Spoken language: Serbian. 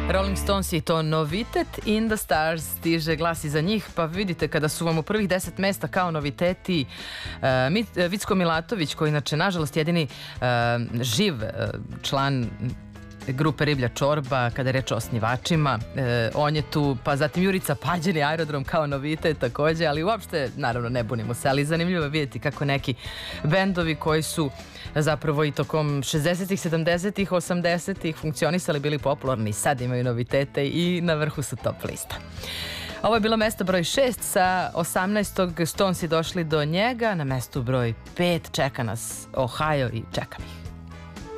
Rolling Stones je to novitet. In the Stars stiže glas iza njih, pa vidite kada su vam u prvih 10 mesta kao noviteti Vicko Milatović, koji inače nažalost jedini živ član grupe Riblja čorba kada je reč o osnivačima, on je tu, pa zatim Jurica Pađeni, Aerodrom kao novitet takođe, ali uopšte naravno ne bunimo se, ali zanimljivo je vidjeti kako neki bendovi koji su zapravo i tokom 60-ih, 70-ih, 80-ih funkcionisali, bili popularni, sad imaju novitete i na vrhu su top lista. Ovo je bilo mesto broj 6, sa 18. Stonesi došli do njega, na mestu broj 5 čeka nas Ohio i čekam ih.